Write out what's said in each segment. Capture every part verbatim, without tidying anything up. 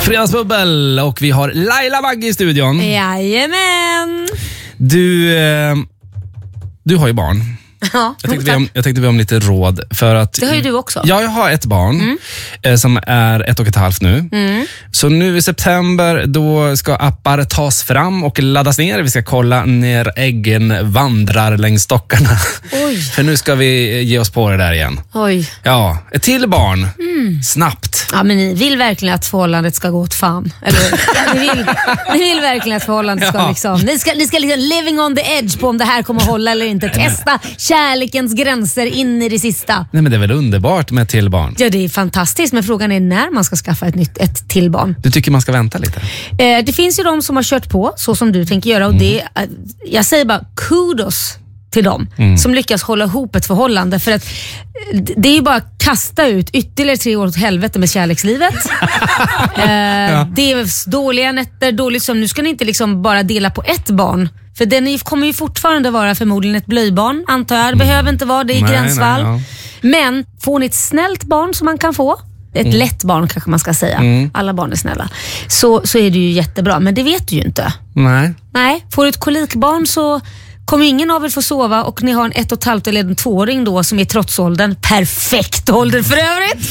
Fredagsbubbel och vi har Laila Bagge i studion. Jajamän. Du, eh, du har ju barn. Ja, jag, tänkte vi om, jag tänkte vi om lite råd. För att, det har ju du också. Ja, jag har ett barn mm. eh, som är ett och ett halvt nu. Mm. Så nu i september då ska appar tas fram och laddas ner. Vi ska kolla när äggen vandrar längs stockarna. Oj. För nu ska vi ge oss på det där igen. Oj. Ja, ett till barn. Mm. Snabbt. Ja, men ni vill verkligen att förhållandet ska gå åt fan. Eller, ja, ni, vill, ni vill verkligen att förhållandet ska ja. liksom... Ni ska, ni ska liksom living on the edge på om det här kommer att hålla eller inte. Testa kärlekens gränser in i det sista. Nej, men det är väl underbart med ett till barn? Ja, det är fantastiskt. Men frågan är när man ska skaffa ett nytt ett till barn. Du tycker man ska vänta lite? Eh, det finns ju de som har kört på, så som du tänker göra. Och mm. det, eh, jag säger bara kudos till dem mm. som lyckas hålla ihop ett förhållande. För att det är ju bara att kasta ut ytterligare tre år åt helvete med kärlekslivet. eh, ja. Det är dåliga nätter, dåligt som nu ska ni inte liksom bara dela på ett barn. För den kommer ju fortfarande vara förmodligen ett blöjbarn, antar jag. Det mm. behöver inte vara det i nej, gränsfall. Nej, ja. Men får ni ett snällt barn som man kan få, ett mm. lätt barn kanske man ska säga. Mm. Alla barn är snälla. Så, så är det ju jättebra, men det vet du ju inte. Nej. Nej, får du ett kolikbarn så kommer ingen av er få sova och ni har en ett och ett halvt eller en tvååring då som är trotsåldern. Perfekt ålder för övrigt.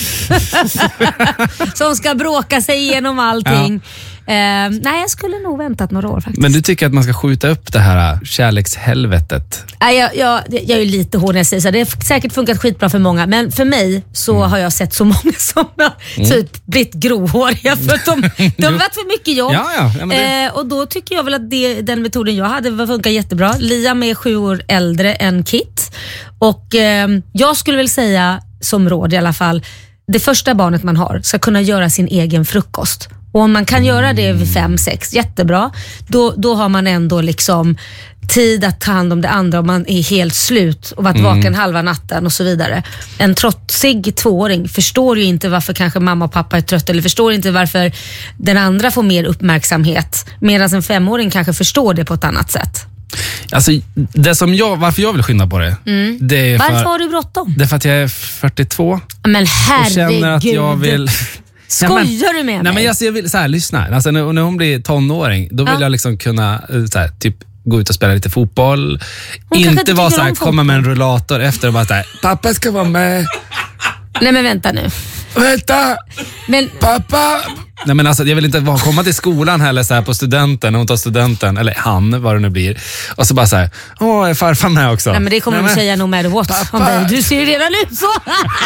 Som ska bråka sig igenom allting. Ja. Uh, nej, jag skulle nog väntat några år faktiskt. Men du tycker att man ska skjuta upp det här kärlekshelvetet? Nej, jag, jag, jag är lite hård när jag säger så. Det har säkert funkat skitbra för många. Men för mig så mm. har jag sett så många som har mm. typ blivit gråhåriga. För att de, de har varit för mycket jobb. Ja, ja. Ja, men det... uh, och då tycker jag väl att det, den metoden jag hade funkar jättebra. Liam är sju år äldre än Kit. Och uh, jag skulle väl säga som råd i alla fall, det första barnet man har ska kunna göra sin egen frukost. Och om man kan göra det vid fem, sex, jättebra. Då, då har man ändå liksom tid att ta hand om det andra om man är helt slut och varit mm. vaken halva natten och så vidare. En trotsig tvååring förstår ju inte varför kanske mamma och pappa är trött eller förstår inte varför den andra får mer uppmärksamhet. Medan en femåring kanske förstår det på ett annat sätt. Alltså, det som jag, varför jag vill skynda på det, mm. det är för, varför har du bråttom? Det är för att jag är fyrtiotvå. Men herregud. Och känner att jag vill... Skojar nej, men, du med mig? Nej, men jag, jag vill så här, lyssna. Alltså, när, när hon blir tonåring, då vill ja. jag liksom kunna så här, typ gå ut och spela lite fotboll. Hon inte vara så här, komma med en rullator efter och bara så här, pappa ska vara med. Nej, men vänta nu. Vänta! Men... Pappa! Nej, men alltså, jag vill inte vara, komma till skolan heller så här, på studenten, när hon tar studenten, eller han, vad det nu blir. Och så bara så här, åh, är farfar med också? Nej, men det kommer Nej, de säga no matter what om dig. Du ser ju redan ut så.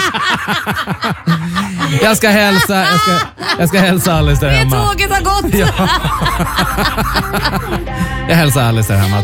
Jag ska hälsa, jag ska, jag ska hälsa Alice där hemma. Det tåget har gått. Ja. Jag hälsar Alice där hemma.